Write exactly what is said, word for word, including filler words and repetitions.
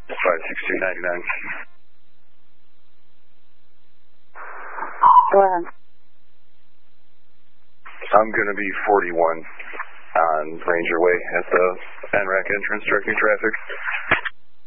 five six two nine nine. Go ahead. I'm going to be forty-one on Ranger Way at the N R A C entrance directing traffic.